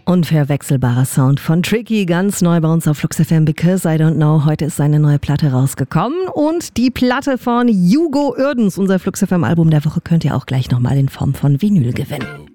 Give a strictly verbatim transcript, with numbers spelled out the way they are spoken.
Unverwechselbarer Sound von Tricky, ganz neu bei uns auf Flux F M, Because I Don't Know. Heute ist seine neue Platte rausgekommen und die Platte von Hugo Uerdens, unser Flux F M Album der Woche, könnt ihr auch gleich nochmal in Form von Vinyl gewinnen.